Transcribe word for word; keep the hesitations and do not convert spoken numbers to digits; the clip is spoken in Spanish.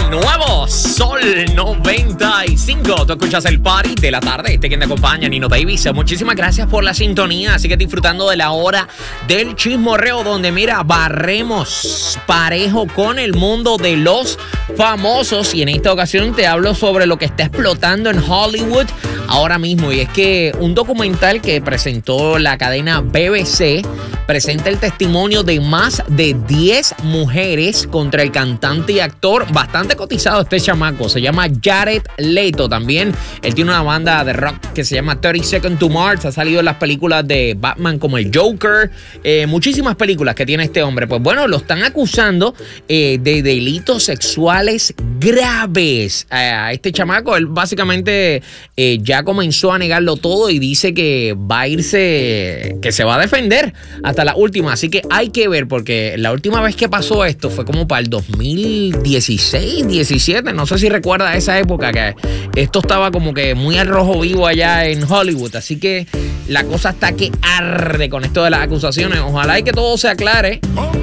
nuevo Sol noventa y cinco. Tú escuchas el party de la tarde. Este quien te acompaña, Nino Davis. Muchísimas gracias por la sintonía. Así que disfrutando de la hora del chismorreo, donde mira, barremos parejo con el mundo de los famosos. Y en esta ocasión te hablo sobre lo que está explotando en Hollywood ahora mismo. Y es que un documental que presentó la cadena B B C presenta el testimonio de más de diez mujeres contra el cantante y actor bastante cotizado este chamaco. Se llama Jared Leto. También él tiene una banda de rock que se llama thirty seconds to Mars. Ha salido en las películas de Batman como el Joker. Eh, muchísimas películas que tiene este hombre. Pues bueno, lo están acusando eh, de delitos sexuales graves. Eh, a este chamaco, él básicamente eh, ya comenzó a negarlo todo y dice que va a irse, que se va a defender hasta la última. Así que hay que ver, porque la última vez que pasó esto fue como para el dos mil dieciséis, diecisiete. No sé si recuerda esa época que esto estaba como que muy al rojo vivo allá en Hollywood. Así que la cosa está que arde con esto de las acusaciones. Ojalá y que todo se aclare.